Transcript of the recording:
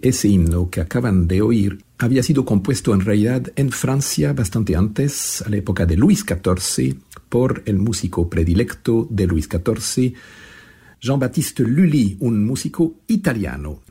ese himno que acaban de oír había sido compuesto en realidad en Francia bastante antes, a la época de Luis XIV, por el músico predilecto de Luis XIV, Jean-Baptiste Lully, un músico italiano.